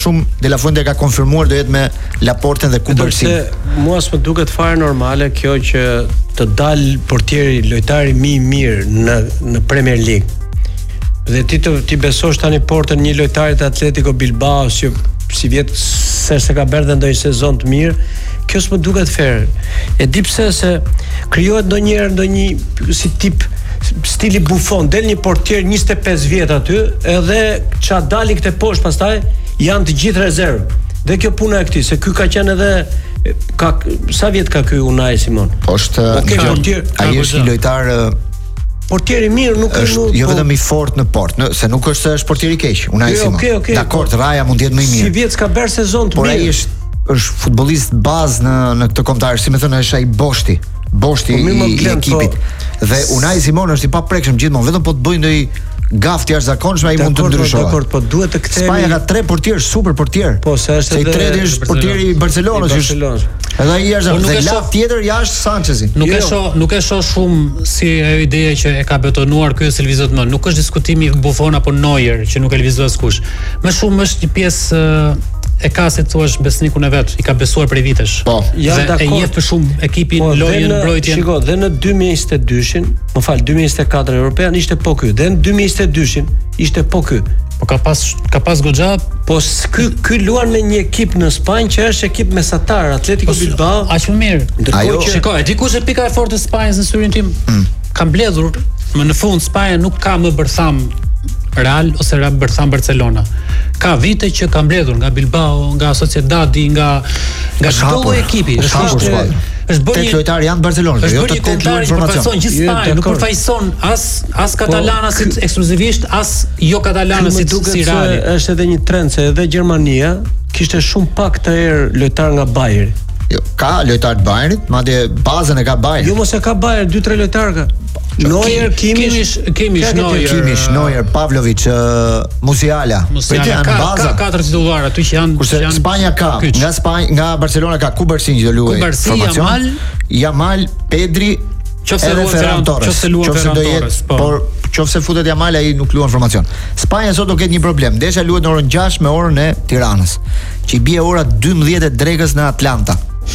shumë De La Fuente ka konfirmuar do jetë me Laporten dhe Kubersin. Mua s'më duket fare normale kjo që të dalë portieri lojtari më i mirë në Premier League. Dhe ti besosh tani portën një lojtari të Atletico Bilbao që si vjet se ka bërë ndonjë sezon të mirë, kjo s'më duket fair. E di pse se krijohet ndonjë si tip stili Buffon, del një portier 25 vjet aty, edhe ça dalin këtë poshtë pastaj janë të gjithë rezervë. Dhe kjo puna e këtij, se ky ka qenë edhe sa vjet ka ky Unai Simon? Ai është një lojtar portieri mirë, nuk është jo vetëm i fortë në portë, se nuk është se është portier i keq. Unai Simon. Dakor, Raja mund të jetë më i mirë. Si vjet ka bërë sezon të mirë. Por ai është futbollist bazë në këtë kombëtar, si më thënë, është ai Boshti i ekipit. Dhe Unai Simon është i paprekshëm gjithmonë, vetëm po të bëjë ndonjë gafë jashtëzakonshme ai mund të ndryshojë. Dakor, po duhet të kthehemi. Spanja ka 3 portier, super portier. Po se është edhe i treti është portieri i Barcelonës, edhe ai është dhe lart tjetër jashtë Sanchezi. Nuk e shoh shumë si ajo ide që e ka betonuar ky Silvio Zotman. Nuk është diskutimi Buffon apo Neuer që nuk e lëvizoi askush. Më shumë është një pjesë e ka se thua besnikun e vet, i ka besuar prej vitesh. Po, ja e njeh për shumë ekipin, lojën, mbrojtjen. Shiko, dhe në 2022-shin, 2024 european ishte po ky, dhe në 2022-shin ishte po ky. Po ka pas goxha, po ky luan me një ekip në Spanjë që është ekip mesatar, Atletico Bilbao. Aq më mirë. Ajo shiko, e di kush e pika e fortë e Spanjës në syrin tim? Ka mbledhur, më në fund Spanja nuk ka më bërtham Real ose bërtham Barcelona. Ka vite që ka mbledhur nga Bilbao, nga Sociedadi, nga çdo ekipi. Është bërë një lojtar janë Barcelona, jo të ketë informacion. Gjithë Spanja nuk përfaqëson as katalana si ekskluzivisht, as jo katalana si Real. Është edhe një trend se edhe Gjermania kishte shumë pak të erë lojtar nga Bayern. Jo, ka lojtar të Bayernit, madje bazën e ka Bayern. Jo, mos e ka Bayern, 2-3 lojtar ka. Neuer, Kimmich, Neuer, Pavlovic, Musiala. Ka 4 titullar aty që janë. Kurse Spanja ka, nga Barcelona ka Kubersin që do luajë formacion. Yamal, Pedri, edhe Ferran Torres. Qofse do jetë, por qofse futet Yamal ai nuk luan formacion. Spanja sot do ketë një problem. Ndeshja luhet në orën 6 me orën e Tiranës, që i bie ora 12 e drekës në Atlanta.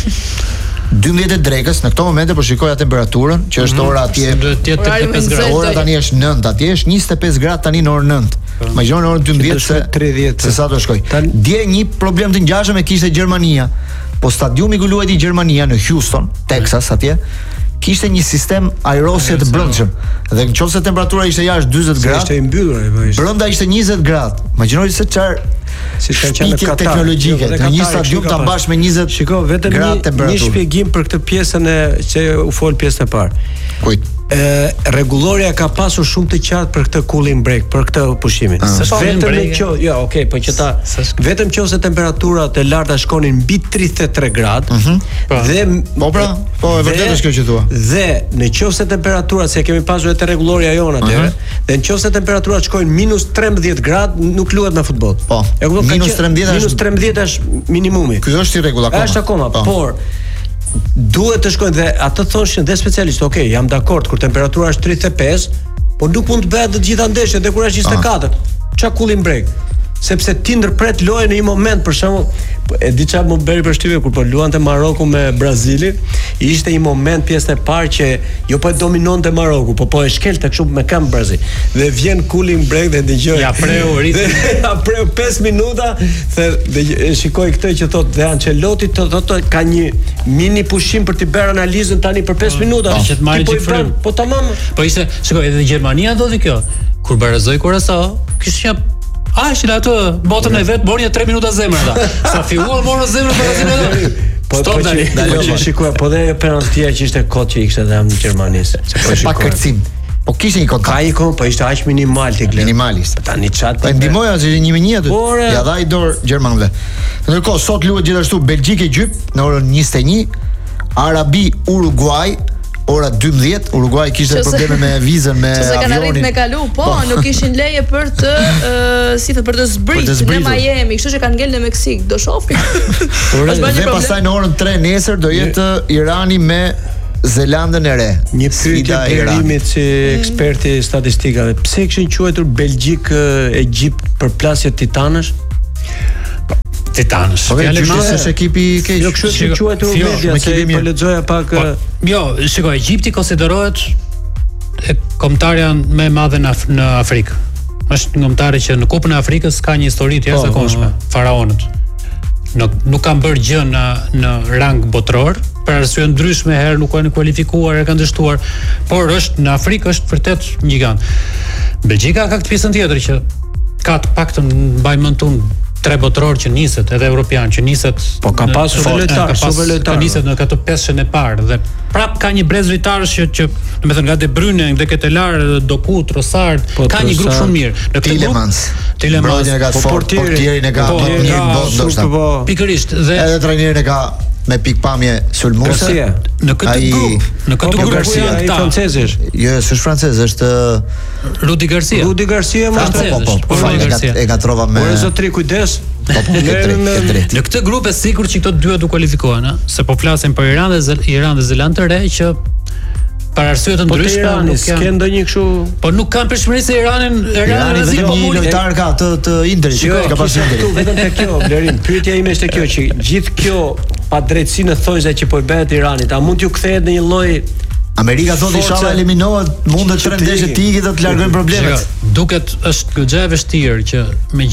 12 drekës në këto momente po shikoja temperaturën që është ora atje 35 gradë. Ora tani është 9, atje është 25 gradë tani në orën 9. Imagjino në orën 12 se 30 se sa do shkoj. Dje një problem të ngjashëm e kishte Gjermania. Po stadiumi ku luajti Gjermania në Houston, Texas atje, kishte një sistem ajrosje të brendshëm. Dhe nëse temperatura ishte jashtë 40 gradë, ishte i mbyllur brenda ishte 20 gradë. Imagjinoni se çfarë si kanë qenë në Katar teknologjike, në një stadium ta mbash me 20 vetëm një shpjegim për këtë pjesën e që u fol pjesën e parë. Kujt? Rregulloria ka pasur shumë të qartë për këtë cooling break, për këtë pushimin. Vetëm po që ta vetëm nëse temperaturat e larta shkonin mbi 33 gradë dhe po e vërtetë është kjo që thua. Dhe nëse temperaturat se kemi pasur edhe rregulloria jon atëherë, dhe nëse temperaturat shkojnë minus 13 gradë nuk luhet me futboll. Po. Minus 13 është minimumi. Ky është i rregull akoma. Është akoma, por duhet të shkojnë dhe atë thoshin dhe specialistë, okay, jam dakord kur temperatura është 35, por nuk mund të bëhet të gjitha ndeshjet dhe kur është 24. Ç'a cooling break? Sepse ti ndërpret lojën në një moment, për shembull, e di çfarë më bëri përshtypje kur po luante Maroku me Brazilin, ishte një moment pjesën e parë që jo po e dominonte Maroku, po e shkelte kështu me këmbë Brazil. Dhe vjen cooling break dhe dëgjoj. Ja preu ritmin. Ja preu 5 minuta, dhe shikoj këtë që thotë dhe Ancelotti thotë ka një mini pushim për të bërë analizën tani për 5 minuta. Që të marrë çifrën. Po tamam. Po ishte, shikoj, edhe Gjermania ndodhi kjo. Kur barazoi Kurasao, kishte ishin atë botën e vet, morën 3 minuta zemër ata. Sa filluan morën zemër Brazilin. Po shikoj, po dhe penaltia që ishte kot që ishte edhe në Gjermani. Se pa kërcim. Po kishte një kot. Ai po ishte aq minimal ti Glen. Minimalist. Tani çat. Po ndihmoja se 1-1 aty. Ja dha i dorë gjermanëve. Ndërkohë sot luhet gjithashtu Belgjikë-Egypt në orën 21, Arabi-Uruguay ora 12, Uruguay kishte probleme me vizën me avionin. Se kanë arritur me kalu, nuk kishin leje për të për të zbritur në Miami, kështu që kanë ngel në Meksik, do shohim. Dhe pastaj në orën 3 nesër do jetë Irani me Zelandën e Re. Një pyetje Berimit si eksperti statistikave. Pse kishin quajtur Belgjik Egjipt për plasje titanësh? Titanësh. Fjalë është ekipi i keq. Jo, kështu që quhet media, se po lexoja pak. Jo, shikoj, Egjipti konsiderohet kombëtarja më e madhe në Afrikë. Është kombëtari që në Kupën e Afrikës ka një histori të jashtëzakonshme, faraonët. Nuk kanë bërë gjë në rang botror, për arsye ndryshme, herë nuk kanë kualifikuar, e kanë dështuar, por në Afrikë është vërtet një gigant. Belgjika ka këtë pjesën tjetër që ka të paktën mbaj mend unë 3 botror që niset, edhe europian që niset. Po ka pasur lojtar, super lojtar. Niset në këtë 5-shën e parë dhe prap ka një brez lojtarësh që domethënë nga De Bruyne, nga Ketelar, Doku, Trossard, ka një grup shumë mirë. Në këtë Tillemans, portierin e ka një bot ndoshta. Pikërisht dhe edhe trajnerin e ka me pikpamje sulmuese. Në këtë grup janë këta francezësh. Jo, s'është francez, është Rudi Garcia. Rudi Garcia më është e gatrova me zotri, kujdes. Në këtë grup e sigurt që këto dy do kualifikohen, se po flasim për Iran dhe Zeland të Re që për arsye të ndryshme nuk kanë ndonjë kështu. Po nuk kanë përshmëri se Irani vetëm një lojtar ka të Interit, që ka pasur Interi. Vetëm te kjo, Blerin, pyetja ime është kjo që gjithë kjo pa drejtësinë thonjza që po i bëhet Iranit, a mund t'ju kthehet në një lloj Amerika thotë inshallah eliminohet, mundet 3 ndeshje të ikit dhe të largojnë problemet. Duket është goxha e vështirë që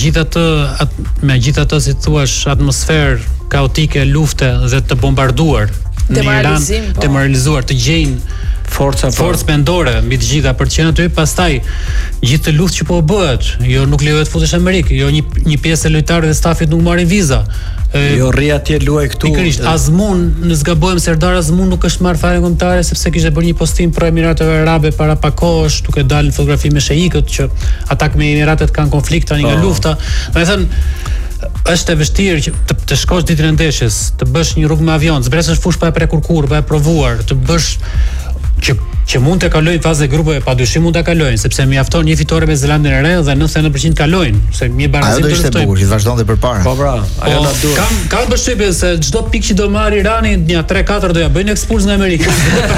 megjithatë si thua atmosferë kaotike, lufte dhe të bombarduar në Iran, demoralizuar, të gjejnë forcë mendore mbi të gjitha për të qenë aty, pastaj gjithë të luftë që po bëhet, jo nuk lejohet futesh Amerikë, jo një pjesë e lojtarëve dhe stafit nuk marrin viza. Jo rri atje luaj këtu. Pikërisht, Azmun, në zgabojmë Serdar Azmun nuk është marrë fare kombëtare sepse kishte bërë një postim pro Emirateve Arabe para pak kohësh, duke dalë në fotografi me sheikët që ata me Emiratet kanë konflikt tani nga lufta. Domethënë është e vështirë që të shkosh ditën e ndeshjes, të bësh një rrugë me avion, të zbresësh fush pa e prekur kurrë, pa e provuar, të bësh që mund të kalojnë fazën e grupeve, padyshim mund ta kalojnë, sepse mjafton një fitore me Zelandën e Re dhe 99% kalojnë, se një barazim do ishte bukur, që vazhdonte përpara. Po bra, ajo na duhet. Kam përshtypje se çdo pikë që do marr Irani, një 3-4 do ja bëjnë ekspuls nga Amerika.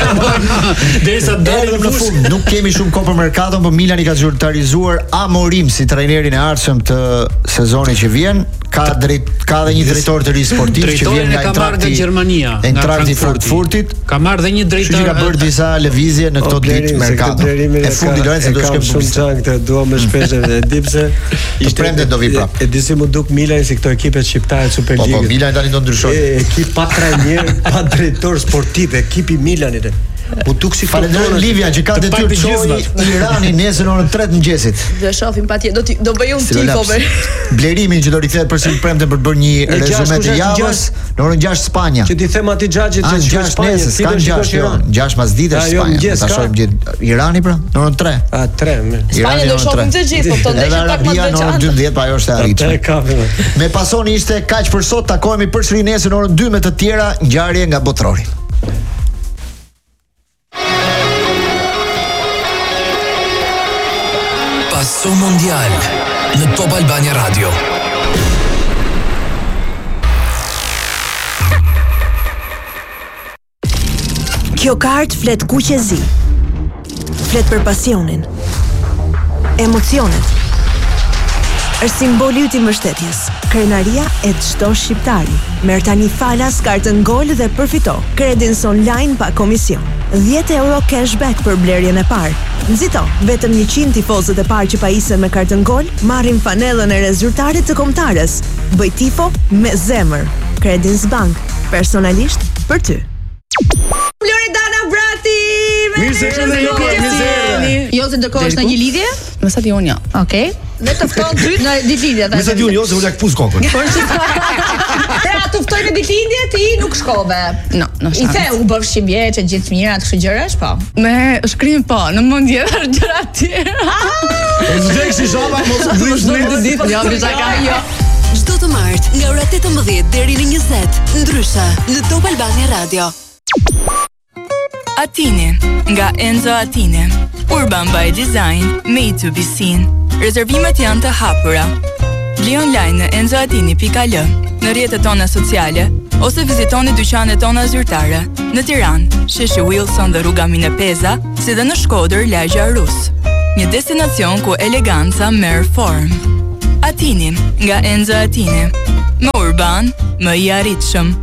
Derisa dalin në fund. Nuk kemi shumë kohë për merkaton, por Milani ka zyrtarizuar Amorim si trajnerin e ardhshëm të sezonit që vjen. Ka edhe një drejtor të ri sportiv që vjen nga Gjermania, nga Frankfurtit. Ka marrë dhe një drejtor që ka bërë disa lëvizje në këto ditë merkato. E fundi Lorenzo do shkojmë shumë çan këtë dua më shpesh edhe dipse ishte prende do vi prap. E di si më duk Milani si këto ekipet shqiptare Superligës. Po Milani tani do ndryshojë. Ekip pa trajner, pa drejtor sportiv, ekipi Milanit. U duk si falenderoj Livia që ka detyrë të çojë Irani nesër në orën 3 të mëngjesit. Do shohim patjetër, do bëj un tifove. Blerimin që do rikthehet përsëri premte për të bërë një rezume të javës në orën 6 Spanja. Që ti them atij xhaxhit që shkoj në Spanjë, si do shkosh Iran? 6 pas ditësh Spanja. Ta shohim gjithë Irani pra në orën 3. 3. Spanja do shohim të gjithë, po të ndeshim pak më të në orën 12, pa ajo është e arritshme. Me pasoni ishte kaq për sot, takohemi përsëri nesër në orën 2 me të tjera ngjarje nga botrori. Passo Mondial në Top Albania Radio. Kjo kartë flet kuqezi. Flet për pasionin, emocionet. Është simboli i mbështetjes. Krenaria e çdo shqiptari. Merr tani falas kartën Gol dhe përfito kredins online pa komision. 10 euro cashback për blerjen e parë. Nxito, vetëm 100 tifozët e parë që pajisen me kartën Gol marrin panellën e rezultatit të kombëtarës. Bëj tifo me zemër. Credins Bank, personalisht për ty. Loredana Brati! Mirë. Jo se ndërkohë është në një lidhje? Më sa di unë jo. Okej. Ne të fton ty në ditëlindje ata. Më sa di unë jo se unë jak pus kokën. Pra të ftoj në ditëlindje ti nuk shkove. No. I the u bëv shimjeç e gjithë mira të kështu gjërash, po. Me shkrim po, në mendje është gjëra të tjera. Zgjeksi shova mos bësh në ditë, jo, jo. Çdo të martë nga ora 18 deri në 20, ndryshe në Top Albania Radio. Atini, nga Enzo Atini. Urban by Design, made to be seen. Rezervimet janë të hapura. Bli online në enzoatini.al, në rrjetet tona sociale, ose vizitoni dyqanet tona zyrtare, në Tiranë, sheshi Wilson dhe rruga Minepeza, si dhe në Shkodër, lagja Rus. Një destinacion ku eleganca merr formë. Atini, nga Enzo Atini. Më urban tan më i arritshëm.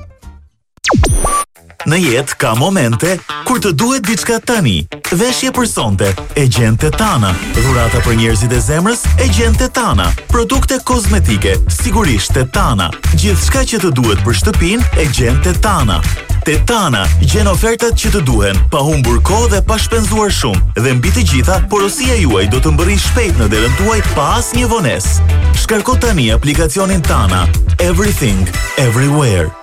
Në jetë ka momente kur të duhet diçka tani. Veshje për sonte, e gjen Tetana. Dhurata për njerëzit e zemrës, e gjen Tetana. Produkte kozmetike, sigurisht Tetana. Gjithçka që të duhet për shtëpinë, e gjen Tetana. Tetana gjen ofertat që të duhen, pa humbur kohë dhe pa shpenzuar shumë. Dhe mbi të gjitha, porosia juaj do të mbërrijë shpejt në derën tuaj pa asnjë vonesë. Shkarko tani aplikacionin Tana. Everything, everywhere.